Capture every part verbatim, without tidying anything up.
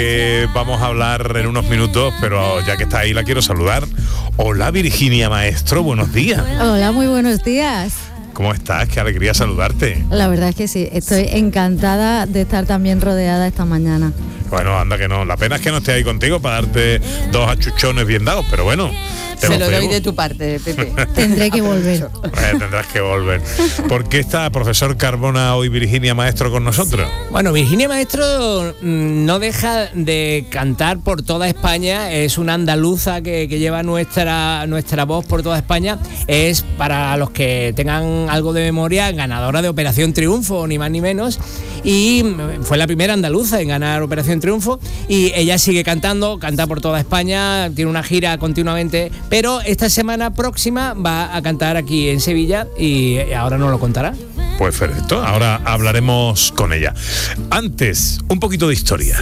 que vamos a hablar en unos minutos, pero ya que está ahí la quiero saludar. Hola Virginia Maestro, buenos días. Hola, muy buenos días. ¿Cómo estás? Qué alegría saludarte. La verdad es que sí, estoy encantada de estar también rodeada esta mañana. Bueno, anda que no, la pena es que no esté ahí contigo para darte dos achuchones bien dados, pero bueno. Se lo doy de tu parte, Pepe. Tendré que volver. Eh, tendrás que volver. ¿Por qué está profesor Carbona hoy Virginia Maestro con nosotros? Bueno, Virginia Maestro no deja de cantar por toda España, es una andaluza que, que lleva nuestra, nuestra voz por toda España, es, para los que tengan algo de memoria, ganadora de Operación Triunfo, ni más ni menos, y fue la primera andaluza en ganar Operación Triunfo, y ella sigue cantando, canta por toda España, tiene una gira continuamente, pero esta semana próxima va a cantar aquí en Sevilla y ahora nos lo contará. Pues perfecto, ahora hablaremos con ella. Antes, un poquito de historia.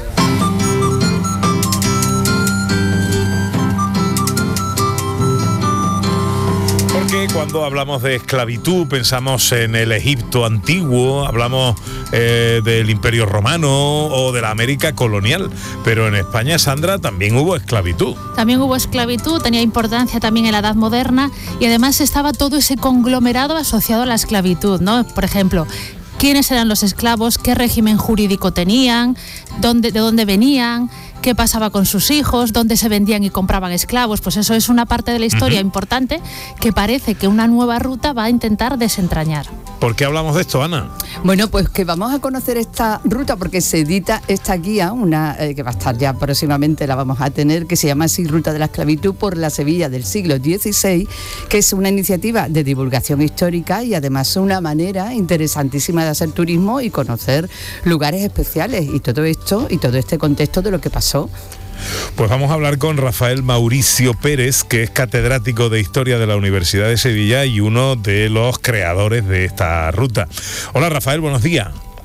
Porque cuando hablamos de esclavitud pensamos en el Egipto antiguo, hablamos eh, del Imperio Romano o de la América colonial, pero en España, Sandra, también hubo esclavitud. También hubo esclavitud, tenía importancia también en la Edad Moderna y además estaba todo ese conglomerado asociado a la esclavitud, ¿no? Por ejemplo, quiénes eran los esclavos, qué régimen jurídico tenían, dónde, de dónde venían, qué pasaba con sus hijos, dónde se vendían y compraban esclavos. Pues eso es una parte de la historia uh-huh. importante que parece que una nueva ruta va a intentar desentrañar. ¿Por qué hablamos de esto, Ana? Bueno, pues que vamos a conocer esta ruta porque se edita esta guía, una eh, que va a estar ya próximamente, la vamos a tener, que se llama así Ruta de la Esclavitud por la Sevilla del siglo dieciséis, que es una iniciativa de divulgación histórica y además una manera interesantísima de hacer turismo y conocer lugares especiales y todo esto y todo este contexto de lo que pasó. Pues vamos a hablar con Rafael Mauricio Pérez, que es catedrático de Historia de la Universidad de Sevilla y uno de los creadores de esta ruta. Hola Rafael, buenos días.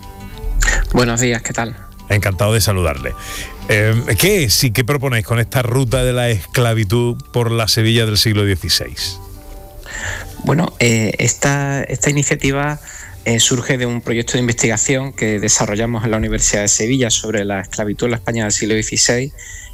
Buenos días, ¿qué tal? Encantado de saludarle. Eh, ¿Qué es y qué proponéis con esta ruta de la esclavitud por la Sevilla del siglo dieciséis? Bueno, eh, esta, esta iniciativa Eh, surge de un proyecto de investigación que desarrollamos en la Universidad de Sevilla sobre la esclavitud en la España del siglo dieciséis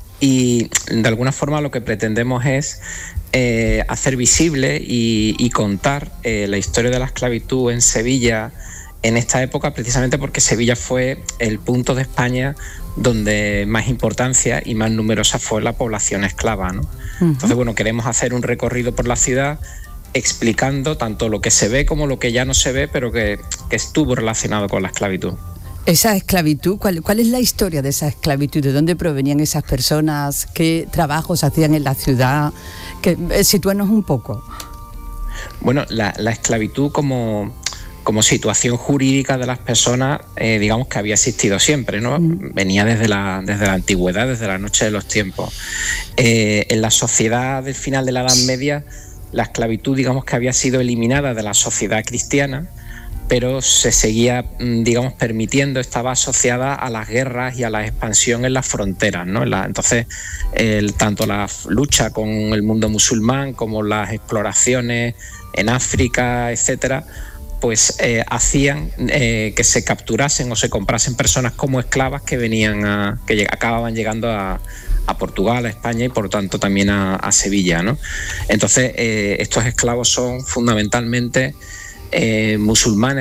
y de alguna forma lo que pretendemos es eh, hacer visible y, y contar eh, la historia de la esclavitud en Sevilla en esta época, precisamente porque Sevilla fue el punto de España donde más importancia y más numerosa fue la población esclava, ¿no? Uh-huh. Entonces, bueno, queremos hacer un recorrido por la ciudad explicando tanto lo que se ve como lo que ya no se ve, pero que, que estuvo relacionado con la esclavitud. Esa esclavitud, ¿cuál, ¿cuál es la historia de esa esclavitud? ¿De dónde provenían esas personas? ¿Qué trabajos hacían en la ciudad? Que, eh, sitúanos un poco. Bueno, la, la esclavitud como, como situación jurídica de las personas, eh, digamos que había existido siempre, ¿no? Mm. Venía desde la, desde la antigüedad, desde la noche de los tiempos. Eh, en la sociedad del final de la Edad Media, la esclavitud, digamos que había sido eliminada de la sociedad cristiana, pero se seguía, digamos, permitiendo, estaba asociada a las guerras y a la expansión en las fronteras, ¿no? La, entonces, el, tanto la lucha con el mundo musulmán como las exploraciones en África, etcétera, pues eh, hacían eh, que se capturasen o se comprasen personas como esclavas que venían a, que lleg- acababan llegando a a Portugal, a España y por tanto también a, a Sevilla, ¿no? Entonces, eh, estos esclavos son fundamentalmente eh, musulmanes